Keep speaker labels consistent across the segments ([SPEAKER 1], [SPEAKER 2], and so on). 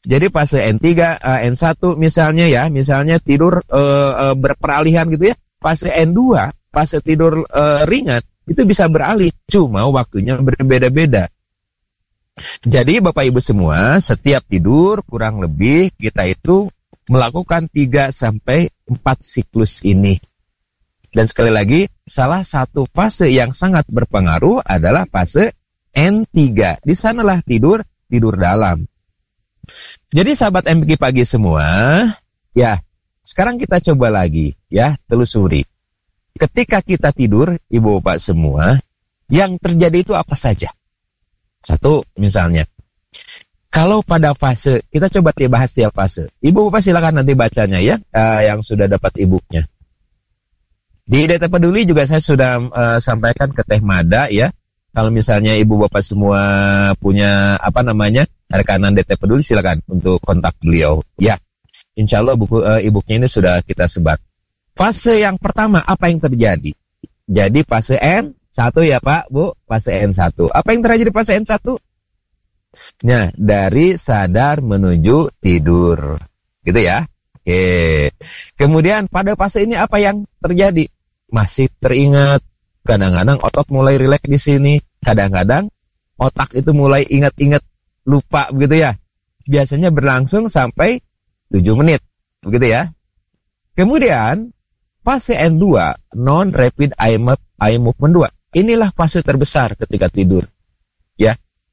[SPEAKER 1] Jadi fase N3, N1 misalnya ya, misalnya tidur berperalihan gitu ya. Fase N2, fase tidur ringan, itu bisa beralih. Cuma waktunya berbeda-beda. Jadi Bapak Ibu semua, setiap tidur kurang lebih kita itu melakukan 3 sampai 4 siklus ini. Dan sekali lagi, salah satu fase yang sangat berpengaruh adalah fase N3. Di sanalah tidur dalam. Jadi sahabat MPK Pagi semua, ya, sekarang kita coba lagi ya, telusuri. Ketika kita tidur, Ibu Bapak semua, yang terjadi itu apa saja? Satu, misalnya, kalau pada fase, kita coba bahas tiap fase. Ibu Bapak silakan nanti bacanya ya, yang sudah dapat e-booknya. Di DT Peduli juga saya sudah sampaikan ke Teh Mada ya. Kalau misalnya Ibu Bapak semua punya rekanan DT Peduli, silakan untuk kontak beliau. Ya, insya Allah buku e-booknya ini sudah kita sebar. Fase yang pertama, apa yang terjadi? Jadi fase N1 ya Pak, Bu, fase N1. Apa yang terjadi di fase N1? Nah, dari sadar menuju tidur. Gitu ya. Oke. Kemudian pada fase ini apa yang terjadi? Masih teringat. Kadang-kadang otot mulai rileks di sini. Kadang-kadang otak itu mulai ingat-ingat, lupa begitu ya. Biasanya berlangsung sampai 7 menit. Begitu ya. Kemudian fase N2, non-rapid eye movement 2. Inilah fase terbesar ketika tidur. Ya.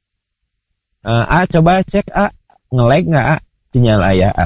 [SPEAKER 1] Coba cek nge-lag nggak sinyal ayah.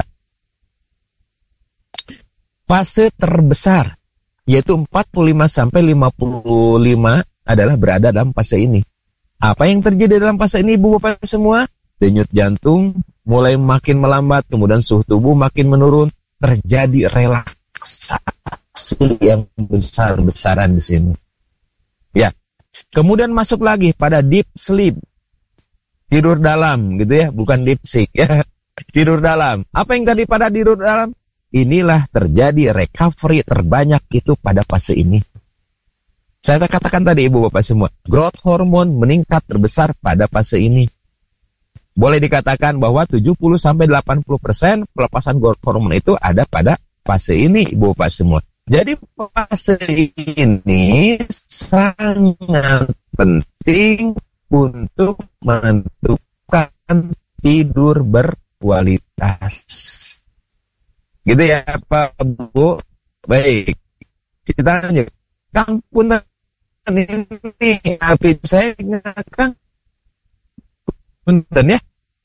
[SPEAKER 1] Fase terbesar yaitu 45 sampai 55 adalah berada dalam fase ini. Apa yang terjadi dalam fase ini Ibu Bapak semua? Denyut jantung mulai makin melambat, kemudian suhu tubuh makin menurun, terjadi relaksasi yang besar-besaran di sini. Ya. Kemudian masuk lagi pada deep sleep. Tidur dalam gitu ya, bukan deep sleep ya. Tidur dalam. Apa yang tadi pada tidur dalam? Inilah terjadi recovery terbanyak itu pada fase ini. Saya katakan tadi Ibu Bapak semua, growth hormone meningkat terbesar pada fase ini. Boleh dikatakan bahwa 70-80% pelepasan growth hormone itu ada pada fase ini Ibu Bapak semua. Jadi fase ini sangat penting untuk menentukan tidur berkualitas. Gitu ya Pak Bu. Baik, kita lanjut. Kang punten ini habis saya Kang punten ya.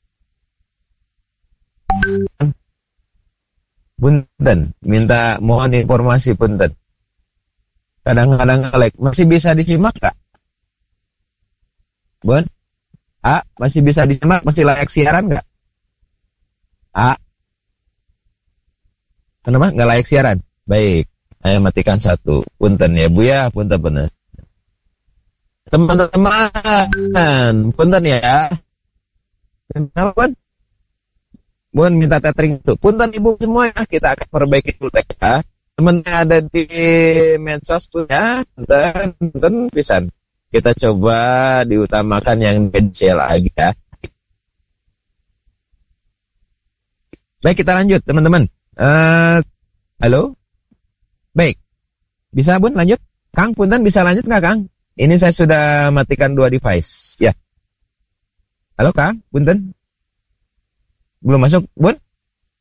[SPEAKER 1] Punten, minta mohon informasi punten. Kadang-kadang like masih bisa disimak Kak? Bun? Masih bisa disimak, masih layak siaran nggak? Kenapa nggak layak siaran? Baik, saya matikan satu. Punten ya Bu ya, punten bener. Teman-teman, punten ya. Kenapa Bun? Bun minta tethering tuh. Punten Ibu semua ya, kita akan perbaiki dulu ya. Teman yang ada di medsos punya, punten pisan. Kita coba diutamakan yang kecil lagi ya. Baik, kita lanjut teman-teman. Halo? Baik. Bisa Bun lanjut? Kang, punten bisa lanjut nggak Kang? Ini saya sudah matikan 2 device. Ya. Halo Kang, punten. Belum masuk Bun?